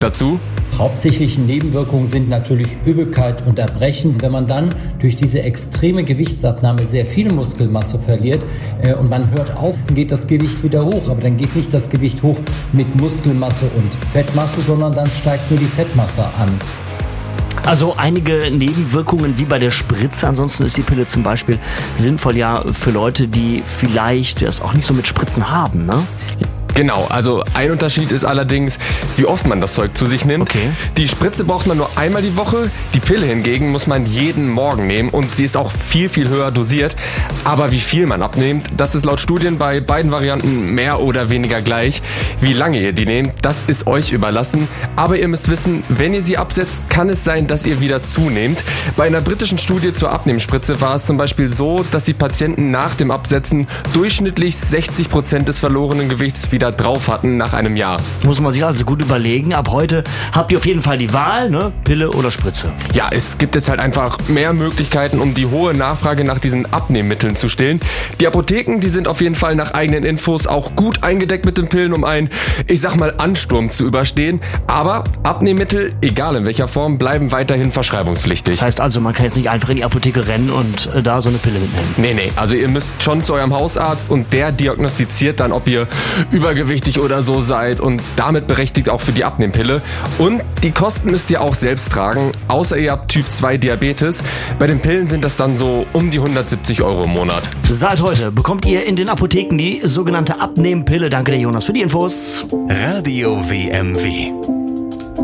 dazu. Hauptsächliche Nebenwirkungen sind natürlich Übelkeit und Erbrechen. Wenn man dann durch diese extreme Gewichtsabnahme sehr viel Muskelmasse verliert und man hört auf, dann geht das Gewicht wieder hoch. Aber dann geht nicht das Gewicht hoch mit Muskelmasse und Fettmasse, sondern dann steigt nur die Fettmasse an. Also einige Nebenwirkungen wie bei der Spritze. Ansonsten ist die Pille zum Beispiel sinnvoll ja für Leute, die vielleicht das auch nicht so mit Spritzen haben, ne? Genau, also ein Unterschied ist allerdings, wie oft man das Zeug zu sich nimmt. Okay. Die Spritze braucht man nur einmal die Woche, die Pille hingegen muss man jeden Morgen nehmen und sie ist auch viel, viel höher dosiert. Aber wie viel man abnimmt, das ist laut Studien bei beiden Varianten mehr oder weniger gleich. Wie lange ihr die nehmt, das ist euch überlassen. Aber ihr müsst wissen, wenn ihr sie absetzt, kann es sein, dass ihr wieder zunehmt. Bei einer britischen Studie zur Abnehmspritze war es zum Beispiel so, dass die Patienten nach dem Absetzen durchschnittlich 60% des verlorenen Gewichts wieder drauf hatten nach einem Jahr. Muss man sich also gut überlegen. Ab heute habt ihr auf jeden Fall die Wahl, ne? Pille oder Spritze. Ja, es gibt jetzt halt einfach mehr Möglichkeiten, um die hohe Nachfrage nach diesen Abnehmmitteln zu stillen. Die Apotheken, die sind auf jeden Fall nach eigenen Infos auch gut eingedeckt mit den Pillen, um einen, ich sag mal, Ansturm zu überstehen. Aber Abnehmmittel, egal in welcher Form, bleiben weiterhin verschreibungspflichtig. Das heißt also, man kann jetzt nicht einfach in die Apotheke rennen und da so eine Pille mitnehmen. Nee, also ihr müsst schon zu eurem Hausarzt und der diagnostiziert dann, ob ihr übergewichtig oder so seid und damit berechtigt auch für die Abnehmpille. Und die Kosten müsst ihr auch selbst tragen, außer ihr habt Typ 2 Diabetes. Bei den Pillen sind das dann so um die 170 € im Monat. Seit heute bekommt ihr in den Apotheken die sogenannte Abnehmpille. Danke der Jonas für die Infos. Radio WMW.